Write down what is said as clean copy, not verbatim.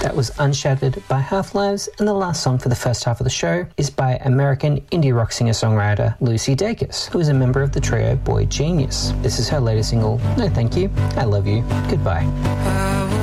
That was Unshattered by Half-Lives, and the last song for the first half of the show is by American indie rock singer-songwriter Lucy Dacus, who is a member of the trio Boy Genius. This is her latest single, No Thank You, I Love You, Goodbye.